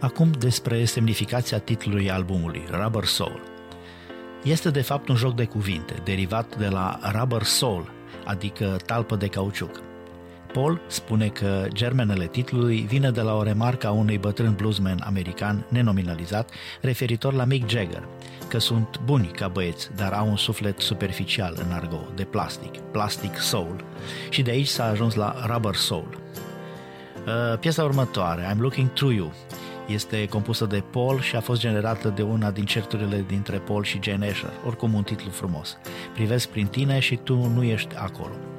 Acum despre semnificația titlului albumului, Rubber Soul. Este de fapt un joc de cuvinte, derivat de la rubber soul, adică talpă de cauciuc. Paul spune că germenele titlului vine de la o remarcă a unui bătrân bluesman american nenominalizat referitor la Mick Jagger, că sunt buni ca băieți, dar au un suflet superficial în argot, de plastic soul, și de aici s-a ajuns la rubber soul. Piesa următoare, I'm Looking Through You, este compusă de Paul și a fost generată de una din certurile dintre Paul și Jane Asher, oricum un titlu frumos. Privesc prin tine și tu nu ești acolo.